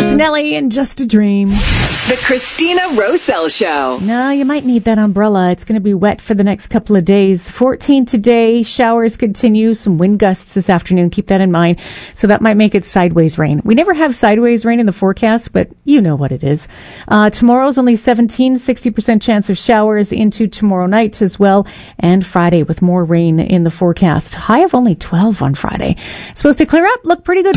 It's Nelly and Just a Dream. The Christina Roselle Show. No, you might need that umbrella. It's going to be wet for the next couple of days. 14 today. Showers continue. Some wind gusts this afternoon. Keep that in mind. So that might make it sideways rain. We never have sideways rain in the forecast, but you know what it is. Tomorrow's only 60% chance of showers into tomorrow night as well. And Friday with more rain in the forecast. High of only 12 on Friday. Supposed to clear up. Look pretty good.